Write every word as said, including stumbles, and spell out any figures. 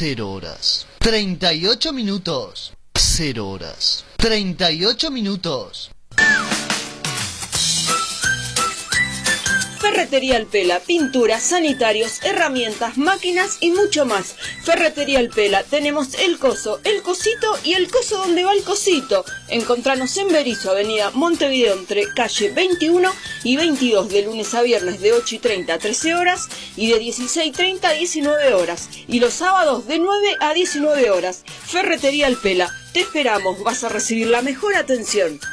cero horas. treinta y ocho minutos. cero horas. treinta y ocho minutos. Ferretería Alpela, pinturas, sanitarios, herramientas, máquinas y mucho más. Ferretería Alpela, tenemos el coso, el cosito y el coso donde va el cosito. Encontranos en Berisso, avenida Montevideo, entre calle veintiuno y veintidós, de lunes a viernes de ocho y treinta a trece horas y de dieciséis y treinta a diecinueve horas. Y los sábados de nueve a diecinueve horas. Ferretería Alpela, te esperamos, vas a recibir la mejor atención.